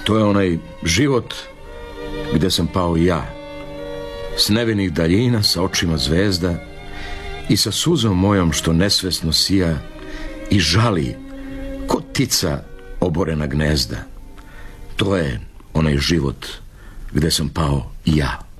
To je onaj život gde sam pao i ja, s nevinih daljina, sa očima zvezda i sa suzom mojom što nesvesno sija i žali ko ptica oborena gnezda. To je onaj život gde sam pao i ja.